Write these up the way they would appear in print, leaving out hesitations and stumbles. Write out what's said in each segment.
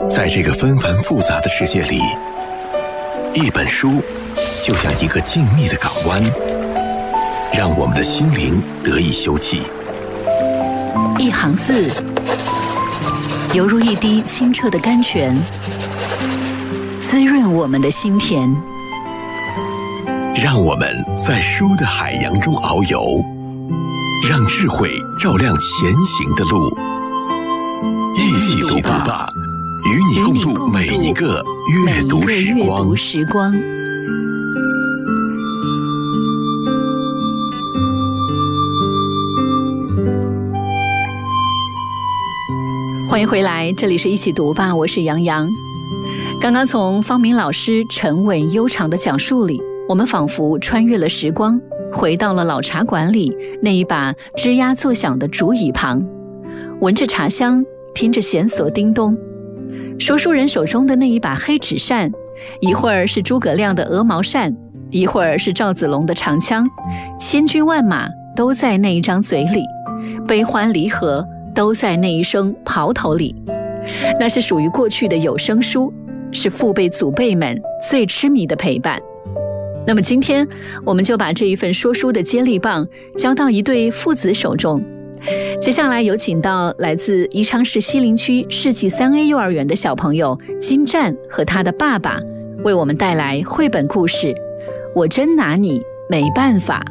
在这个纷繁复杂的世界里，一本书就像一个静谧的港湾，让我们的心灵得以休憩。 一行字，犹如一滴清澈的甘泉，滋润我们的心田。 让我们在书的海洋中遨游，让智慧照亮前行的路。一起读吧，与你共度每一个阅读时光。 欢迎回来，这里是一起读吧，我是杨洋。刚刚从方明老师沉稳悠长的讲述里，我们仿佛穿越了时光，回到了老茶馆里那一把吱呀作响的竹椅旁，闻着茶香，听着弦索叮咚。说书人手中的那一把黑纸扇，一会儿是诸葛亮的鹅毛扇，一会儿是赵子龙的长枪，千军万马都在那一张嘴里，悲欢离合都在那一声刨头里。那是属于过去的有声书，是父辈祖辈们最痴迷的陪伴。那么今天我们就把这一份说书的接力棒交到一对父子手中。接下来有请到来自宜昌市西陵区世纪3A 幼儿园的小朋友金湛和他的爸爸，为我们带来绘本故事我真拿你没办法。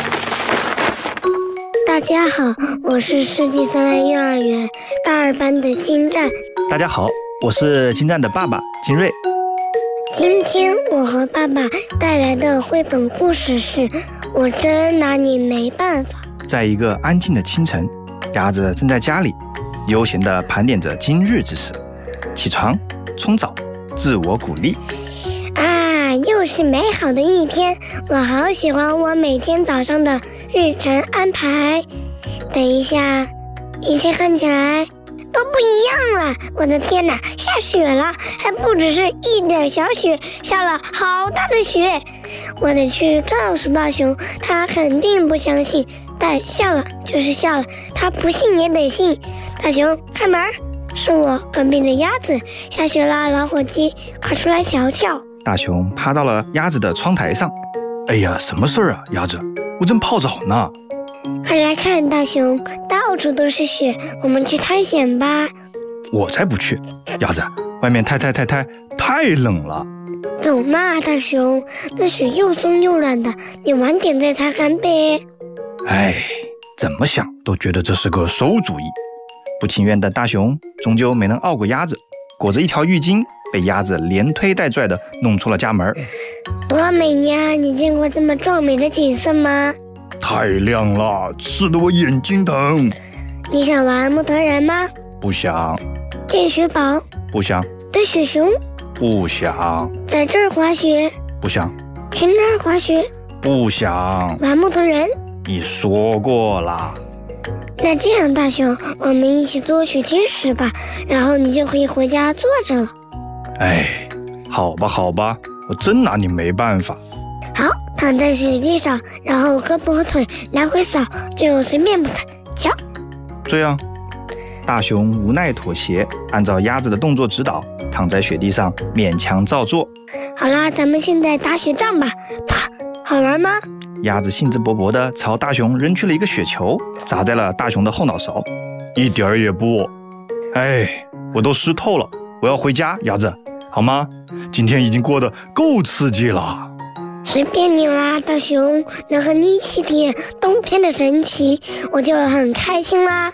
大家好，我是世纪3A 幼儿园大2班的金湛。 大家好，我是金湛的爸爸金瑞。 今天我和爸爸带来的绘本故事是我真拿你没办法。 在一个安静的清晨，鸭子正在家里悠闲地盘点着今日之事，起床、冲澡、自我鼓励。 又是美好的一天，我好喜欢我每天早上的日程安排。等一下，一切看起来都不一样了。我的天哪，下雪了，还不只是一点小雪，下了好大的雪。我得去告诉大熊，他肯定不相信，但笑了就是笑了，他不信也得信。大熊，开门，是我隔壁的鸭子，下雪了，老伙计，快出来瞧瞧。 大熊趴到了鸭子的窗台上。哎呀，什么事儿啊，鸭子，我正泡澡呢。 快来看，大熊，到处都是雪，我们去探险吧。 我才不去，鸭子，外面太冷了。 走嘛，大熊，那雪又松又软的，你晚点再擦干呗。 哎，怎么想都觉得这是个馊主意。不情愿的大熊终究没能熬过鸭子，裹着一条浴巾，被鸭子连推带拽的弄出了家门。 多美呀！你见过这么壮美的景色吗？ 太亮了，刺得我眼睛疼。 你想玩木头人吗？ 不想。 见雪宝？ 不想。 堆雪熊？ 不想。 在这儿滑雪？ 不想。 去那儿滑雪？ 不想。 玩木头人？你说过啦。 那这样，大熊，我们一起做雪天使吧，然后你就可以回家坐着了。 哎，好吧，我真拿你没办法。 好，躺在雪地上，然后胳膊和腿来回扫，就随便不打。瞧， 这样，大熊无奈妥协，按照鸭子的动作指导，躺在雪地上勉强照做。 好啦，咱们现在打雪仗吧。啪，好玩吗？ 鸭子兴致勃勃地朝大熊扔去了一个雪球，砸在了大熊的后脑勺。一点儿也不。哎，我都湿透了，我要回家，鸭子，好吗？今天已经过得够刺激了。 随便你啦，大熊，能和你一起体验冬天的神奇，我就很开心啦。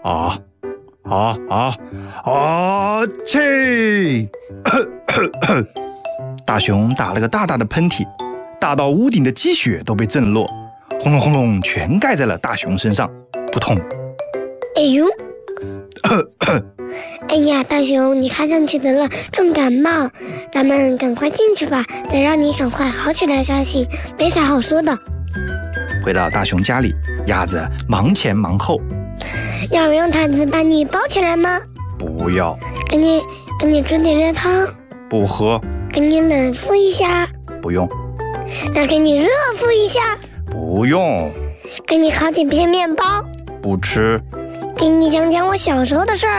切！大熊打了个大大的喷嚏，大到屋顶的积雪都被震落，轰隆轰隆，全盖在了大熊身上，扑通！ 哎呦！哎呀，大熊，你看上去得了重感冒，咱们赶快进去吧，得让你赶快好起来才行，没啥好说的。 回到大熊家里，鸭子忙前忙后。 要用毯子把你包起来吗？ 不要。 给你煮点热汤？ 不喝。 给你冷敷一下？ 不用。 那给你热敷一下？ 不用。 给你烤几片面包？ 不吃。 给你讲讲我小时候的事儿？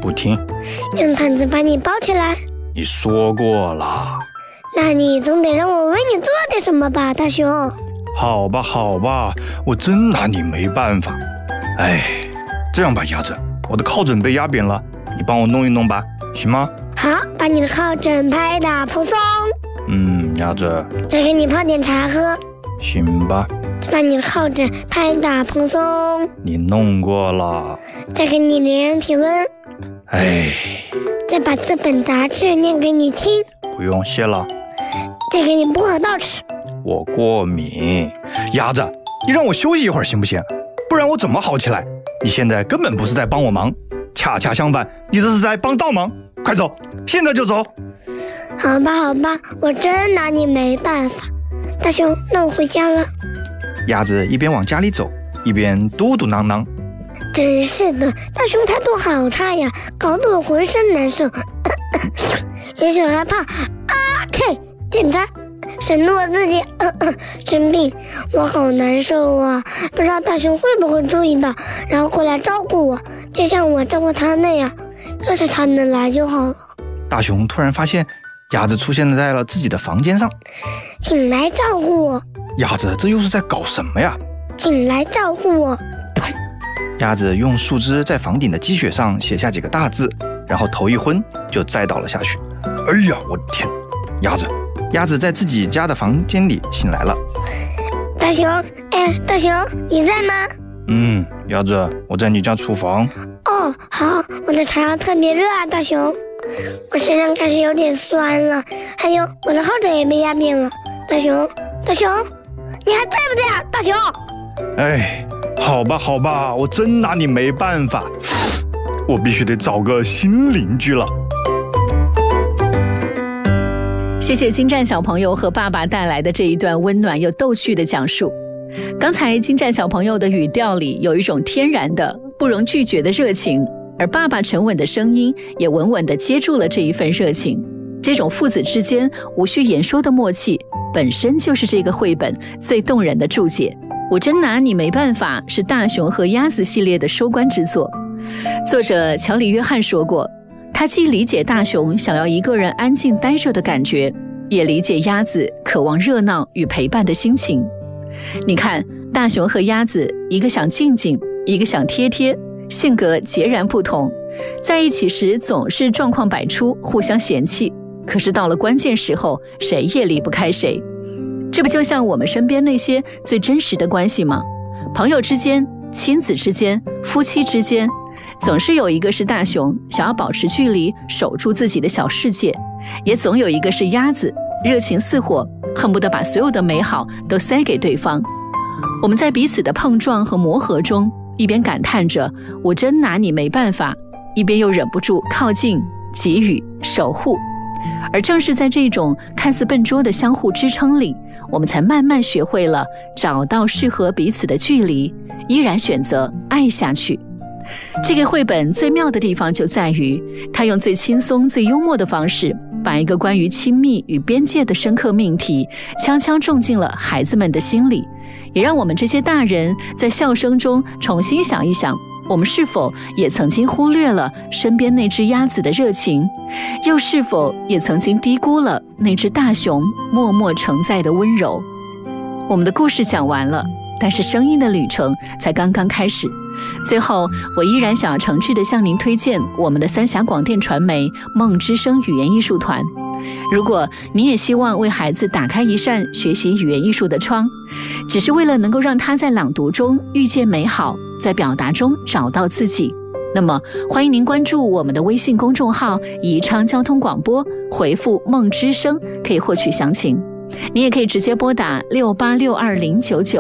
不听。 用毯子把你包起来。 你说过了。 那你总得让我为你做点什么吧，大熊。 好吧，好吧，我真拿你没办法。哎，这样吧，鸭子，我的靠枕被压扁了，你帮我弄一弄吧，行吗？ 好，把你的靠枕拍打蓬松。 鸭子。 再给你泡点茶喝。 行吧。 再把你的靠枕拍打蓬松。 你弄过了。 再给你连上体温。 哎。 再把这本杂志念给你听。 不用谢了。 再给你薄荷豆吃。 我过敏。鸭子，你让我休息一会儿行不行？不然我怎么好起来？你现在根本不是在帮我忙，恰恰相反，你这是在帮倒忙。快走，现在就走。 好吧，好吧，我真拿你没办法。大熊，那我回家了。 鸭子一边往家里走，一边嘟嘟囔囔。 真是的，大熊态度好差呀，搞得我浑身难受。也许害怕检查，审怒我自己。生病，我好难受啊！不知道大熊会不会注意到，然后过来照顾我，就像我照顾他那样。要是他能来就好了。 大熊突然发现鸭子出现在了自己的房间上。 请来照顾我。 鸭子，这又是在搞什么呀？ 请来照顾我。 鸭子用树枝在房顶的积雪上写下几个大字，然后头一昏就栽倒了下去。哎呀，我的天！鸭子在自己家的房间里醒来了。 大熊，大熊，你在吗？ 鸭子，我在你家厨房。 哦，好，我的茶特别热啊，大熊。我身上开始有点酸了，还有我的靠枕也被压扁了。大熊，你还在不在啊，大熊？ 哎，好吧，我真拿你没办法，我必须得找个新邻居了。 谢谢金湛小朋友和爸爸带来的这一段温暖又逗趣的讲述。刚才金湛小朋友的语调里有一种天然的不容拒绝的热情，而爸爸沉稳的声音也稳稳地接住了这一份热情。这种父子之间无需言说的默契，本身就是这个绘本最动人的注解。我真拿你没办法是大熊和鸭子系列的收官之作。作者乔里约翰说过，他既理解大熊想要一个人安静待着的感觉，也理解鸭子渴望热闹与陪伴的心情。你看，大熊和鸭子，一个想静静，一个想贴贴，性格截然不同，在一起时总是状况百出，互相嫌弃，可是到了关键时候，谁也离不开谁。这不就像我们身边那些最真实的关系吗？朋友之间、亲子之间、夫妻之间，总是有一个是大熊，想要保持距离，守住自己的小世界，也总有一个是鸭子，热情似火，恨不得把所有的美好都塞给对方。我们在彼此的碰撞和磨合中，一边感叹着我真拿你没办法，一边又忍不住靠近、给予、守护。而正是在这种看似笨拙的相互支撑里，我们才慢慢学会了找到适合彼此的距离，依然选择爱下去。这个绘本最妙的地方就在于，它用最轻松、最幽默的方式，把一个关于亲密与边界的深刻命题，悄悄种进了孩子们的心里，也让我们这些大人在笑声中重新想一想，我们是否也曾经忽略了身边那只鸭子的热情，又是否也曾经低估了那只大熊默默承载的温柔。我们的故事讲完了，但是声音的旅程才刚刚开始。最后，我依然想要诚挚地向您推荐我们的三峡广电传媒梦之声语言艺术团。如果你也希望为孩子打开一扇学习语言艺术的窗，只是为了能够让他在朗读中遇见美好，在表达中找到自己，那么欢迎您关注我们的微信公众号宜昌交通广播，回复梦之声可以获取详情。你也可以直接拨打68620999